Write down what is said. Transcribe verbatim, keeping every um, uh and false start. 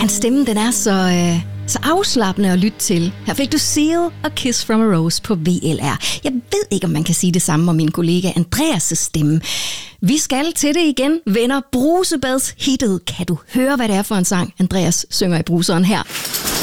hans stemme, den er så, øh, så afslappende at lytte til. Her fik du Seal og Kiss from a Rose på V L R. Jeg ved ikke, om man kan sige det samme om min kollega Andreas' stemme. Vi skal til det igen, venner. Brusebads hittet. Kan du høre, hvad det er for en sang, Andreas synger i bruseren her?